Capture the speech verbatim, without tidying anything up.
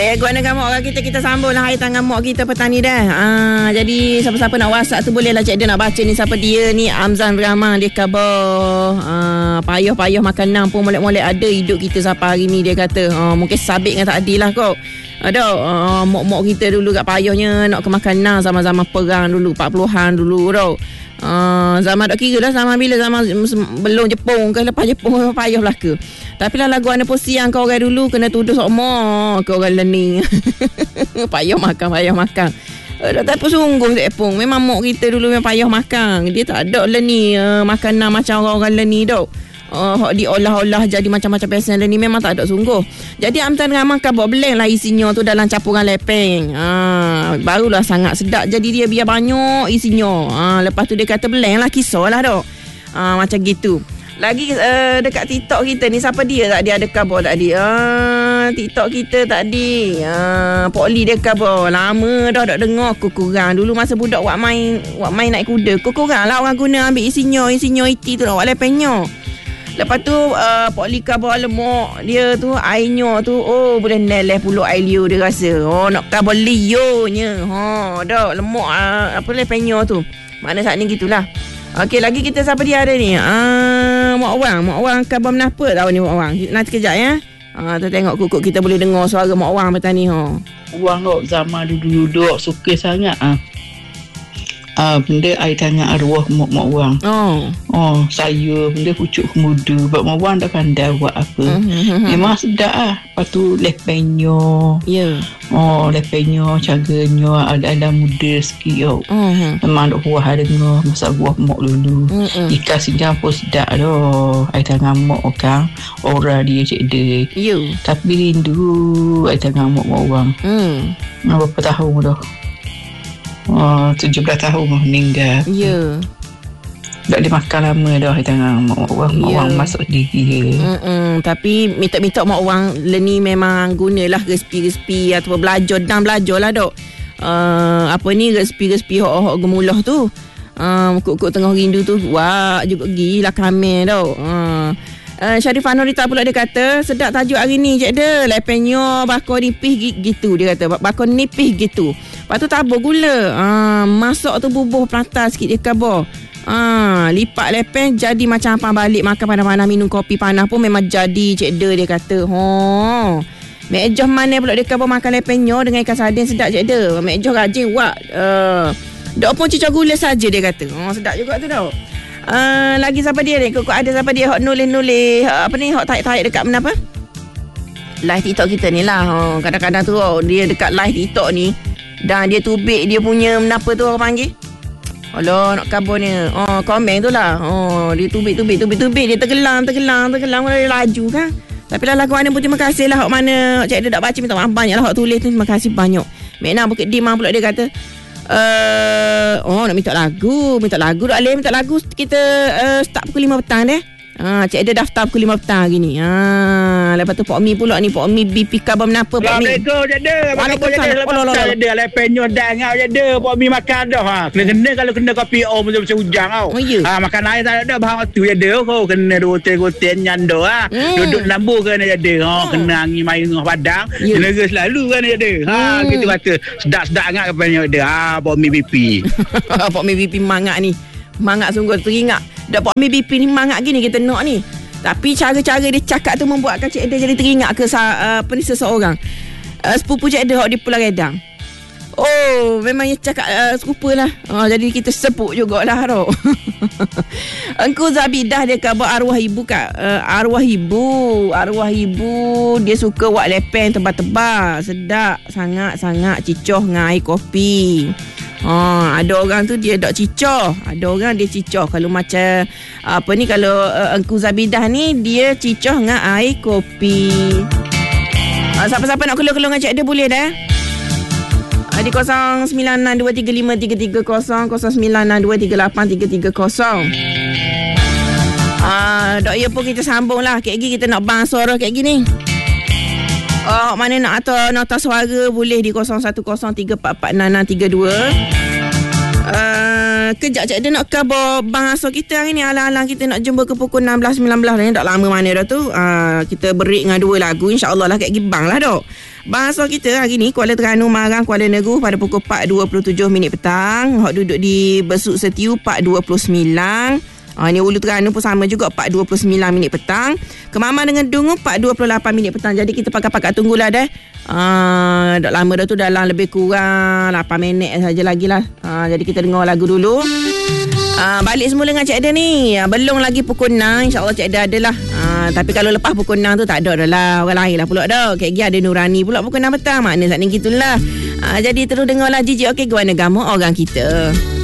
Okey, guna gamuk orang kita kita sambung lah hari tangan mok kita petani dah. Ah, jadi siapa-siapa nak WhatsApp tu boleh lah cik dia nak baca ni siapa dia ni Amzan Rahman dia khabar. Ah, payah-payah makanan pun molek-molek ada hidup kita sampai hari ni dia kata. Ah, mungkin sabit dengan tak adil lah kok. Ada uh, mok-mok kita dulu kat payahnya nak ke makanan zaman-zaman perang dulu empat puluhan dulu tau. Uh, zaman tak kira lah zaman bila zaman belum Jepun ke lepas Jepun payah belaka. Tapi lah lagu Ana Posiang kau orang dulu kena tuduh sokmo ke orang learning. Payah makan payah makan. Uh, tapi sungguh tak pun memang mok kita dulu memang payah makan. Dia tak ada lah ni uh, makanan macam orang-orang learning tau. Uh, diolah-olah jadi macam-macam personal ni memang tak ada sungguh. Jadi Amtan Rahman kan buat blend lah isinya tu dalam campuran lepeng. Uh, barulah sangat sedap. Jadi dia biar banyak isinya. Uh, lepas tu dia kata blend lah kisah lah dok. Uh, macam gitu. Lagi uh, dekat TikTok kita ni siapa dia tak dia ada khabar tadi. Uh, TikTok kita tadi. Uh, Pok Lee dia khabar. Lama dah tak dengar kurang. Dulu masa budak buat main buat main naik kuda. Kurang lah orang guna ambil isinya isinya iti tu nak buat lepengnya. Lepas tu uh, Pok Lee khabar lemak dia tu airnya tu oh boleh neleh puluh air liu dia rasa. Oh nak khabar liunya. Ha dah lemak uh, apa lepengnya tu. Mana saat ni gitulah. Okey lagi kita siapa dia ada ni? Ah Mak Wang, Mak Wang khabar menapa tahu ni Mak Wang. Nanti kejap ya. Ah tu tengok kukuk kita boleh dengar suara Mak Wang petani ha. Wang kok zaman duduk-duduk suka sangat ah. Ah, benda air tangan arwah mak-mak wang. Oh. Oh, saya benda pucuk kemuda. Sebab mak wang dah pandai buat apa. Mm-hmm. Memang sedap lah. Lepas tu lepengnya. Ya. Yeah. Oh, lepengnya, caranya ada-ada muda sikit tau. Mm-hmm. Memang duk puas dengar masak buah mak dulu. Mm-hmm. Ikan singgang pun sedap dah. Air tangan mak kan. Orang dia cik dia. Ya. Yeah. Tapi rindu air tangan mak-mak wang. Hmm. Berapa tahun dah. Oh, tujuh belas tahun meninggal. Ya. Yeah. Tak dimakan lama dah di tangan mak wang. Mak wang masuk diri. Mm-mm. Tapi minta-minta mak wang ni memang gunalah resipi-resipi atau belajar dan belajar lah dok. Uh, apa ni resipi-resipi hok-hok gemulah tu. Uh, kuk-kuk tengah rindu tu. Wah juga gila kamel dok. Uh. Uh, Syarif Anurita pula dia kata sedap tajuk hari ni cik dia lepengnya bakar nipis gitu dia kata bakar nipis gitu lepas tu tabur gula uh, masak tu bubuh prata sikit dia khabar uh, lipat lepeng jadi macam apa balik makan panas-panas minum kopi panas pun memang jadi cik dia dia kata oh Mek Joh mana pula dia khabar makan lepengnya dengan ikan sardin sedap cik dia Mek Joh rajin buat uh, dok pun cicak gula saja dia kata oh sedap juga tu tau. Uh, lagi siapa dia ni? Kok ada siapa dia hok nulis-nulis apa ni hok tarik-tarik dekat mana apa? Live TikTok kita ni lah. Oh, kadang-kadang tu oh, dia dekat live TikTok ni dan dia tubik dia punya menapa tu orang panggil? Alah nak khabar ni. Oh, komen tu lah. Oh, dia tubik-tubik tubik-tubik dia tergelam tergelam tergelam dia laju kan. Tapi lah lagu Ana pun terima kasih lah hok mana cik dia tak baca minta maaf banyak lah hok tulis tu terima kasih banyak. Mekna Bukit Dimang pula dia kata Uh, oh nak minta lagu Minta lagu tak boleh minta lagu kita uh, start pukul lima petang deh. Ha, cik dia daftar pukul lima petang hari ni. Ha, lepas tu Pok Mi pula ni Pok Mi B P khabar menapa Pok Mi. Assalamualaikum jada. Waalaikumsalam. Lepas jada lepengnya dah ngau jada. Pok Mi makan dah ha. Kena-kena kalau kena kopi om macam hujang tau. Oh, yeah. Ha makan air tak ada bahan waktu jada kau kena rotel-rotel nyando ha. Hmm. Duduk lambu kena jada. Ha hmm. kena angin main ngah padang. Yeah. Kena selalu kan jada. Ha hmm. gitu kata. Sedap-sedap sangat lepengnya jada. Ha Pok Mi B P. Pok Mi B P mangat ni. Mangat sungguh teringat. Dak Pok Mi B P ni mangat gini kita nak ni. Tapi cara-cara dia cakap tu membuatkan cik dia jadi teringat ke uh, apa ni seseorang. Uh, sepupu cik dia di Pulau Redang. Oh, memang dia cakap uh, serupa lah. Uh, jadi kita sebut jugalah tu. Engku Zabidah dia khabar arwah ibu kat uh, arwah ibu, arwah ibu dia suka buat lepeng tebal-tebal, sedap sangat-sangat cicoh dengan air kopi. Ha, ada orang tu dia tak cicoh, ada orang dia cicoh. Kalau macam apa ni kalau uh, Engku Zabidah ni dia cicoh dengan air kopi. Ha, siapa-siapa nak keluar-keluar dengan cik dia boleh dah. Ha, di kosong sembilan enam dua tiga lima tiga tiga kosong kosong sembilan enam dua tiga lapan tiga tiga kosong. Ah, dok ya pun kita sambung lah. Kek gini kita nak bang suara kek gini. Oh, mana nak atau nota suara boleh di kosong satu kosong tiga empat empat enam enam tiga dua. Uh, uh, kejap Cik Eda nak khabar bahasa kita hari ni. Alang-alang kita nak jumpa ke pukul enam belas sembilan belas ni. Tak lama mana dah tu. Uh, kita break dengan dua lagu. InsyaAllah lah kat Gibang lah dok. Bahasa kita hari ni Kuala Terengganu, Marang, Kuala Negeri pada pukul empat dua puluh tujuh minit petang. Hak duduk di Besuk Setiu empat dua puluh sembilan. Ah, ni Ulu Terengganu pun sama juga empat dua puluh sembilan minit petang. Kemaman dengan Dungu empat dua puluh lapan minit petang. Jadi kita pakai-pakai tunggulah deh. Ah, dah lama dah tu, dalam lebih kurang lapan minit saja lagi lah. Ah, jadi kita dengar lagu dulu. Ah, balik semula dengan Cik Eda ni. Ah, belum lagi pukul enam. InsyaAllah Cik Eda ada lah. Ah, tapi kalau lepas pukul enam tu tak ada dah lah. Orang lain lah pula dah. Kek Gia ada Nurani pula pukul enam petang. Makna saat ni gitulah. Ah, jadi terus dengarlah Gigi Okey Guana Gamo orang kita.